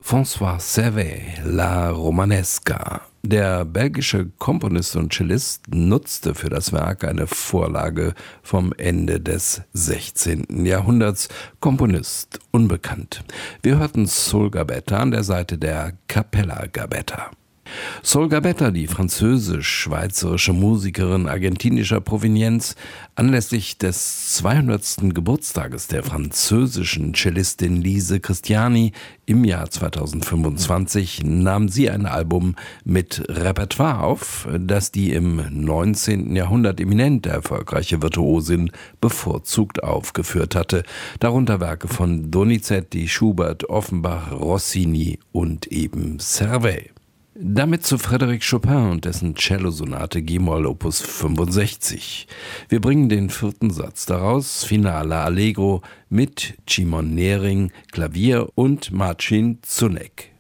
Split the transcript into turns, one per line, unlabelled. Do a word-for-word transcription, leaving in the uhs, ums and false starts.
François Servais, La Romanesca. Der belgische Komponist und Cellist nutzte für das Werk eine Vorlage vom Ende des sechzehnten. Jahrhunderts, Komponist unbekannt. Wir hörten Soul Gabetta an der Seite der Capella Gabetta. Soul Gabetta, die französisch-schweizerische Musikerin argentinischer Provenienz, anlässlich des zweihundertsten Geburtstages der französischen Cellistin Lise Christiani im Jahr zweitausendfünfundzwanzig, nahm sie ein Album mit Repertoire auf, das die im neunzehnten. Jahrhundert eminent erfolgreiche Virtuosin bevorzugt aufgeführt hatte, darunter Werke von Donizetti, Schubert, Offenbach, Rossini und eben Servais. Damit zu Frédéric Chopin und dessen Cellosonate G-Moll Opus fünfundsechzig. Wir bringen den vierten Satz daraus, Finale Allegro mit Cimon Nering, Klavier und Marcin Zunek.